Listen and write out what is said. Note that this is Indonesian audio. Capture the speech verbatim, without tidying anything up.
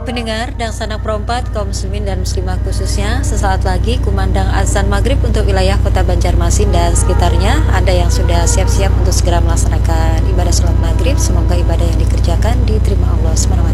Pendengar dan sanak perempat kaum muslimin dan muslimah khususnya, sesaat lagi kumandang azan maghrib untuk wilayah kota Banjarmasin dan sekitarnya. Anda yang sudah siap-siap untuk segera melaksanakan ibadah sholat maghrib, semoga ibadah yang dikerjakan diterima Allah subhanahu wa taala.